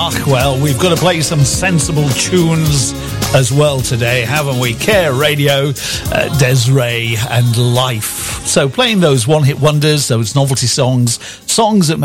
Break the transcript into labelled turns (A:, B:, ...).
A: dark, well, we've got to play some sensible tunes as well today, haven't we? Care Radio, Des'ree and Life. So playing those one-hit wonders, those novelty songs that